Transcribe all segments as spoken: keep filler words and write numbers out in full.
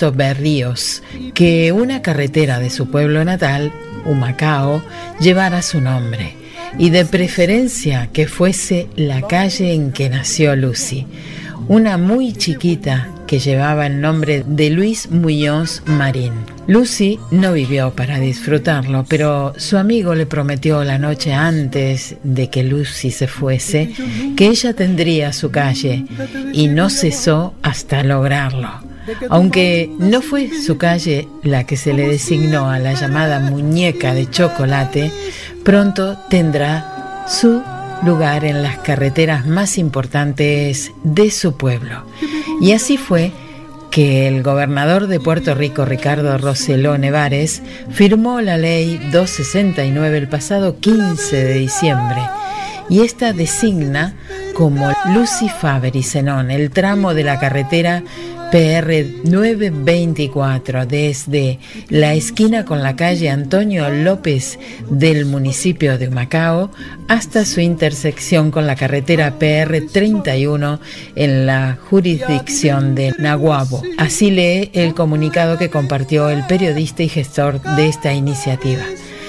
Ernesto Berríos que una carretera de su pueblo natal, Humacao, llevara su nombre, y de preferencia que fuese la calle en que nació Lucy, una muy chiquita que llevaba el nombre de Luis Muñoz Marín. Lucy no vivió para disfrutarlo, pero su amigo le prometió la noche antes de que Lucy se fuese que ella tendría su calle, y no cesó hasta lograrlo. Aunque no fue su calle la que se le designó a la llamada muñeca de chocolate, pronto tendrá su lugar en las carreteras más importantes de su pueblo. Y así fue que el gobernador de Puerto Rico, Ricardo Rosselló Nevares, firmó la ley doscientos sesenta y nueve el pasado quince de diciembre, y esta designa como Lucy Fabbri Zenón el tramo de la carretera P R novecientos veinticuatro desde la esquina con la calle Antonio López del municipio de Humacao hasta su intersección con la carretera P R treinta y uno en la jurisdicción de Naguabo. Así lee el comunicado que compartió el periodista y gestor de esta iniciativa.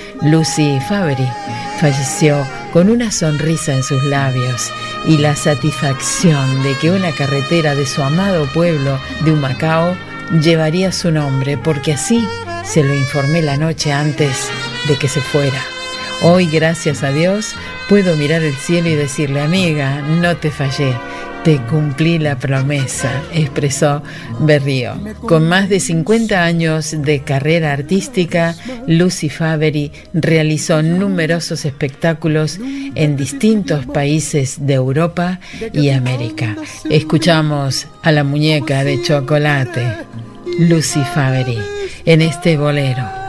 Lucy Fabbri falleció con una sonrisa en sus labios y la satisfacción de que una carretera de su amado pueblo de Humacao llevaría su nombre, porque así se lo informé la noche antes de que se fuera. Hoy, gracias a Dios, puedo mirar el cielo y decirle: amiga, no te fallé, te cumplí la promesa, expresó Berrío. Con más de cincuenta años de carrera artística, Lucy Fabbri realizó numerosos espectáculos en distintos países de Europa y América. Escuchamos a la muñeca de chocolate, Lucy Fabbri, en este bolero.